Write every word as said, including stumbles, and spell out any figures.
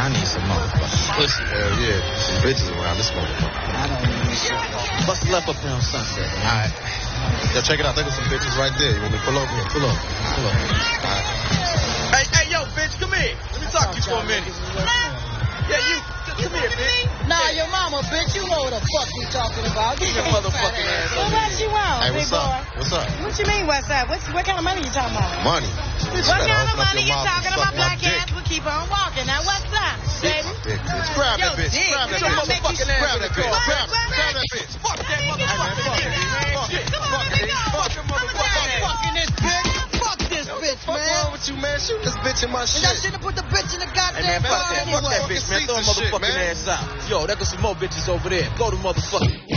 I need some motherfucking pussy. Hell yeah. Some bitches around this motherfucker. I don't need shit. What's left up there on Sunset? All right. Yo, check it out. There was some bitches right there. You want me to pull over here? Pull over. Pull over. All right. Hey, hey, yo, bitch, come here. Let me talk to you for a minute. Yeah, you. Come here, bitch. Nah, your mama, bitch. You know what the fuck we talking about. Get your motherfucking ass Well, over what here. you want, Hey, big what's boy? up? What's up? What you mean, what's up? What's, what kind of money you talking about? Money. Bitch, What you kind better of open up money your you mouth and talking suck about? my Black dick. ass will keep on walking. Now, what's up, baby? Dick, bitch. Grab that bitch. dick. Grab that Get your bitch. motherfucking Grab ass that in the bitch. car. Grab Grab Grab that bitch. Fuck that motherfucking Fuck bitch, it. man. Fuck it. Come on, Fuck let me it. go. Fuck your motherfucking ass. Fucking this bitch. Fuck this bitch, What's man. wrong with you, man? Shoot this bitch in my And I shit. should have put the bitch in the Hey, goddamn man, fuck car that. Fuck anyway. that bitch, man. Throw a Piece of shit, motherfucking man. ass out. Yo, there go some more bitches over there. Go to motherfucking.